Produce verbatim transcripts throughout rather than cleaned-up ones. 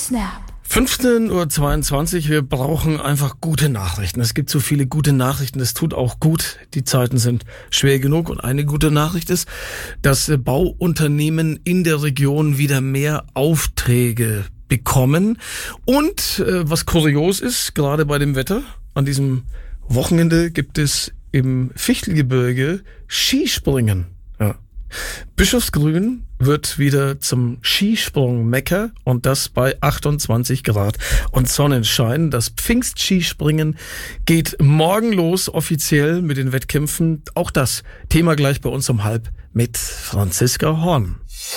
Snap. fünfzehn Uhr zweiundzwanzig, wir brauchen einfach gute Nachrichten. Es gibt so viele gute Nachrichten, es tut auch gut. Die Zeiten sind schwer genug und eine gute Nachricht ist, dass Bauunternehmen in der Region wieder mehr Aufträge bekommen. Und äh, was kurios ist, gerade bei dem Wetter, an diesem Wochenende gibt es im Fichtelgebirge Skispringen. Ja. Bischofsgrün wird wieder zum Skisprung-Mekka und das bei achtundzwanzig Grad und Sonnenschein. Das Pfingstskispringen geht morgen los, offiziell mit den Wettkämpfen. Auch das Thema gleich bei uns um halb mit Franziska Horn.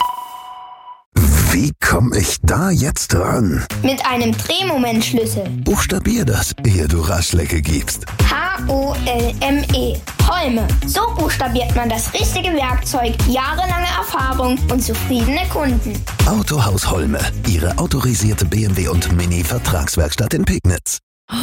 Wie komme ich da jetzt ran? Mit einem Drehmomentschlüssel. Buchstabier das, ehe du Raschlecke gibst. H O L M E. Holme. So buchstabiert man das richtige Werkzeug. Jahrelange Erfahrung und zufriedene Kunden. Autohaus Holme. Ihre autorisierte B M W und Mini-Vertragswerkstatt in Pegnitz.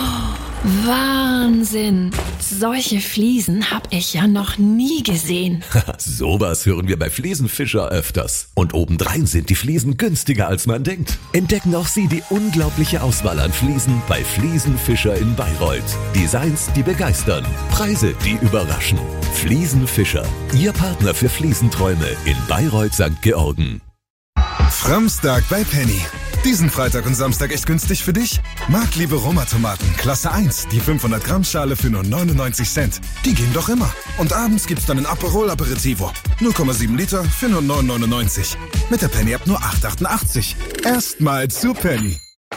Wahnsinn! Solche Fliesen hab ich ja noch nie gesehen. Sowas hören wir bei Fliesenfischer öfters. Und obendrein sind die Fliesen günstiger, als man denkt. Entdecken auch Sie die unglaubliche Auswahl an Fliesen bei Fliesenfischer in Bayreuth. Designs, die begeistern. Preise, die überraschen. Fliesenfischer, Ihr Partner für Fliesenträume in Bayreuth Sankt Georgen. Framstag bei Penny. Diesen Freitag und Samstag echt günstig für dich? Marktliebe Roma-Tomaten, Klasse eins, die fünfhundert Gramm Schale für nur neunundneunzig Cent. Die gehen doch immer. Und abends gibt's dann ein Aperol Aperitivo. null Komma sieben Liter für nur neun neunundneunzig. Mit der Penny-App nur acht achtundachtzig. Erstmal zu Penny.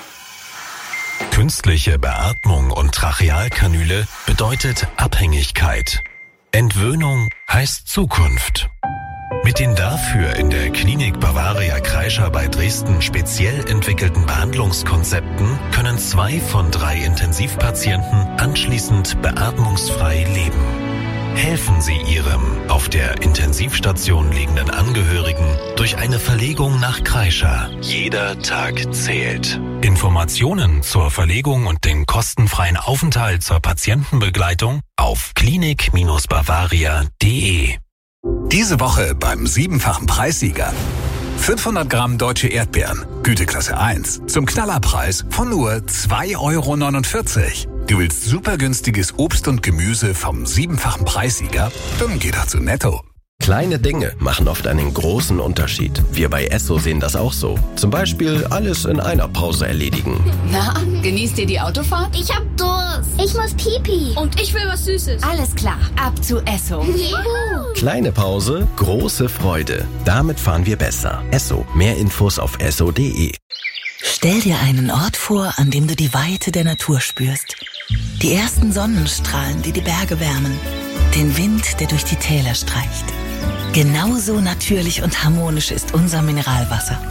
Künstliche Beatmung und Trachealkanüle bedeutet Abhängigkeit. Entwöhnung heißt Zukunft. Mit den dafür in der Klinik Bavaria Kreischer bei Dresden speziell entwickelten Behandlungskonzepten können zwei von drei Intensivpatienten anschließend beatmungsfrei leben. Helfen Sie Ihrem auf der Intensivstation liegenden Angehörigen durch eine Verlegung nach Kreischer. Jeder Tag zählt. Informationen zur Verlegung und den kostenfreien Aufenthalt zur Patientenbegleitung auf klinik Bavaria punkt de. Diese Woche beim siebenfachen Preissieger. fünfhundert Gramm deutsche Erdbeeren, Güteklasse eins, zum Knallerpreis von nur zwei Euro neunundvierzig. Du willst super günstiges Obst und Gemüse vom siebenfachen Preissieger? Dann geh doch zu Netto. Kleine Dinge machen oft einen großen Unterschied. Wir bei Esso sehen das auch so. Zum Beispiel alles in einer Pause erledigen. Na, genießt ihr die Autofahrt? Ich hab Durst. Ich muss Pipi. Und ich will was Süßes. Alles klar, ab zu Esso. Juhu. Kleine Pause, große Freude. Damit fahren wir besser. Esso. Mehr Infos auf esso punkt de. Stell dir einen Ort vor, an dem du die Weite der Natur spürst. Die ersten Sonnenstrahlen, die die Berge wärmen. Den Wind, der durch die Täler streicht. Genauso natürlich und harmonisch ist unser Mineralwasser.